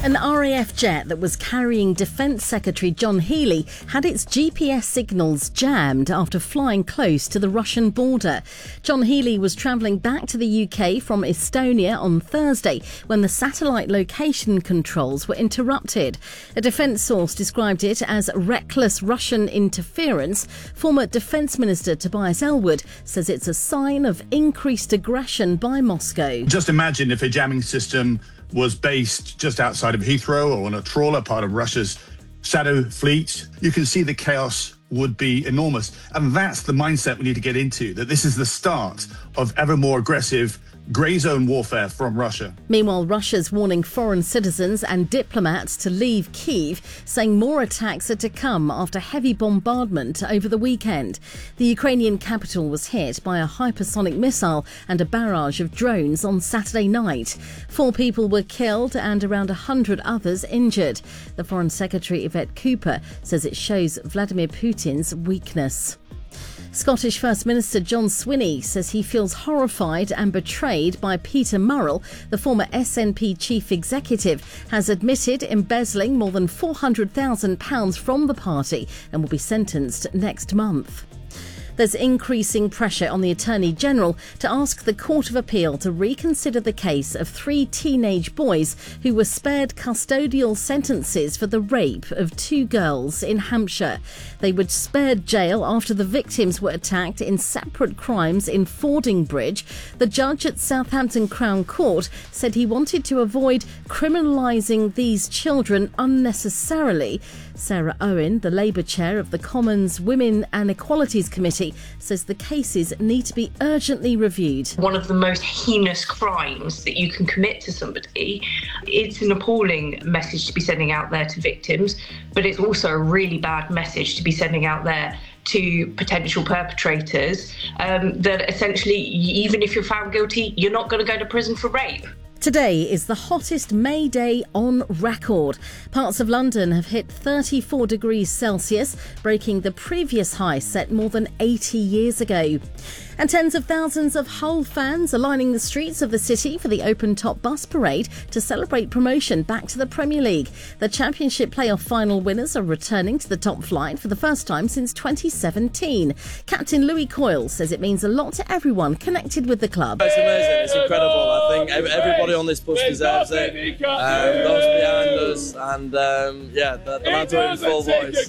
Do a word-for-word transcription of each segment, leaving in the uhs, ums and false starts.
An R A F jet that was carrying Defence Secretary John Healey had its G P S signals jammed after flying close to the Russian border. John Healey was travelling back to the U K from Estonia on Thursday when the satellite location controls were interrupted. A defence source described it as reckless Russian interference. Former Defence Minister Tobias Ellwood says it's a sign of increased aggression by Moscow. Just imagine if a jamming system was based just outside of Heathrow or on a trawler, part of Russia's shadow fleet. You can see the chaos would be enormous. And that's the mindset we need to get into, that this is the start of ever more aggressive grey zone warfare from Russia. Meanwhile, Russia's warning foreign citizens and diplomats to leave Kyiv, saying more attacks are to come after heavy bombardment over the weekend. The Ukrainian capital was hit by a hypersonic missile and a barrage of drones on Saturday night. Four people were killed and around one hundred others injured. The Foreign Secretary Yvette Cooper says it shows Vladimir Putin's weakness. Scottish First Minister John Swinney says he feels horrified and betrayed by Peter Murrell. The former S N P chief executive has admitted embezzling more than four hundred thousand pounds from the party and will be sentenced next month. There's increasing pressure on the Attorney General to ask the Court of Appeal to reconsider the case of three teenage boys who were spared custodial sentences for the rape of two girls in Hampshire. They were spared jail after the victims were attacked in separate crimes in Fordingbridge. The judge at Southampton Crown Court said he wanted to avoid criminalising these children unnecessarily. Sarah Owen, the Labour chair of the Commons Women and Equalities Committee, says the cases need to be urgently reviewed. One of the most heinous crimes that you can commit to somebody. It's an appalling message to be sending out there to victims, but it's also a really bad message to be sending out there to potential perpetrators, um, that essentially, even if you're found guilty, you're not going to go to prison for rape. Today is the hottest May day on record. Parts of London have hit thirty-four degrees Celsius, breaking the previous high set more than eighty years ago. And tens of thousands of Hull fans are lining the streets of the city for the open-top bus parade to celebrate promotion back to the Premier League. The Championship playoff final winners are returning to the top flight for the first time since twenty seventeen. Captain Louis Coyle says it means a lot to everyone connected with the club. It's amazing, it's incredible. I think everybody on this bus deserves it. Um, those behind us, and um, yeah, the, the lads are in full voice.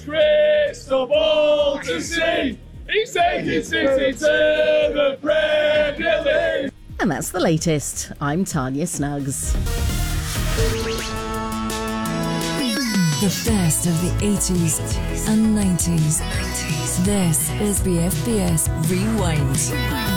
He's taking City to the Premier League. And that's the latest. I'm Tanya Snuggs. The best of the eighties and nineties. This is B F B S Rewind.